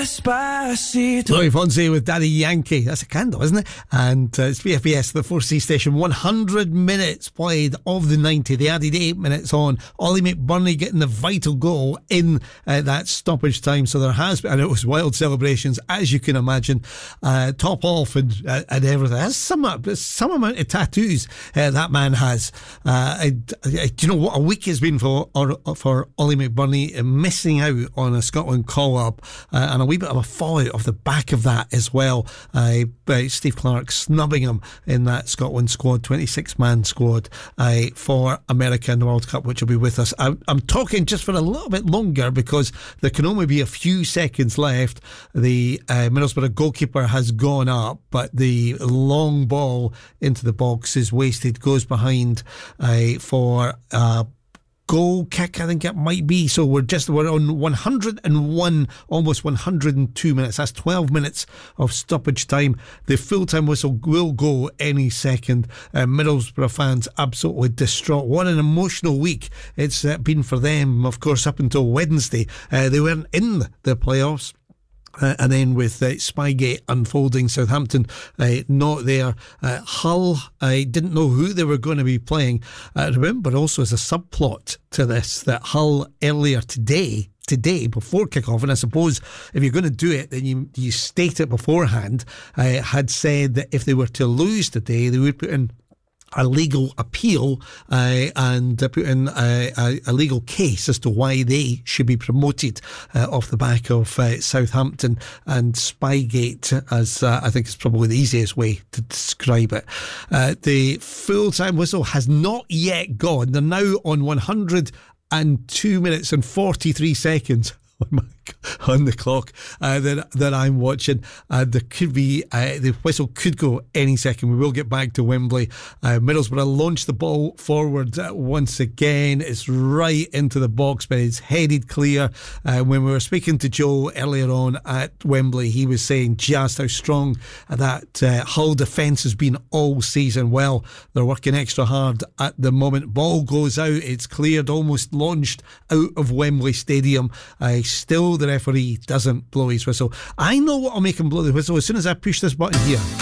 Louis Fonsi with Daddy Yankee. That's a candle, isn't it? And it's VFBS, the 4C station. 100 minutes played of the 90. They added 8 minutes on. Ollie McBurney getting the vital goal in that stoppage time. So there has been, and it was wild celebrations, as you can imagine. Top off and everything. That's some amount of tattoos that man has. Do you know what a week has been for Ollie McBurney, missing out on a Scotland call-up and a wee bit of a fallout off the back of that as well. Steve Clarke snubbing him in that Scotland squad, 26-man squad for America in the World Cup, which will be with us. I'm talking just for a little bit longer because there can only be a few seconds left. The Middlesbrough goalkeeper has gone up, but the long ball into the box is wasted, goes behind for goal kick, I think it might be. So we're on 101, almost 102 minutes. That's 12 minutes of stoppage time. The full-time whistle will go any second. Middlesbrough fans absolutely distraught. What an emotional week it's been for them, of course, up until Wednesday. They weren't in the playoffs. And then with Spygate unfolding, Southampton not there. Hull didn't know who they were going to be playing. Remember also as a subplot to this that Hull earlier today before kick-off, and I suppose if you're going to do it then you state it beforehand, had said that if they were to lose today they would put in a legal appeal and put in a legal case as to why they should be promoted off the back of Southampton. And Spygate, as I think is probably the easiest way to describe it. The full-time whistle has not yet gone. They're now on 102 minutes and 43 seconds on the clock that I'm watching. There could be the whistle could go any second. We will get back to Wembley. Middlesbrough launched the ball forward once again. It's right into the box, but it's headed clear. When we were speaking to Joe earlier on at Wembley, he was saying just how strong that Hull defence has been all season. Well, they're working extra hard at the moment. Ball goes out, it's cleared, almost launched out of Wembley Stadium. Still the referee doesn't blow his whistle. I know what will make him blow the whistle as soon as I push this button here.